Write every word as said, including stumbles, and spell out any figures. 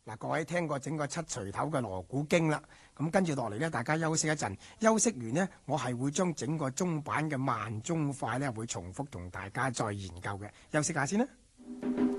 嗱，各位聽過整個七錘頭嘅鑼鼓經啦，咁跟住落嚟呢，大家休息一陣，休息完呢，我係會將整個中版嘅慢中快呢會重複同大家再研究嘅，休息下先啦。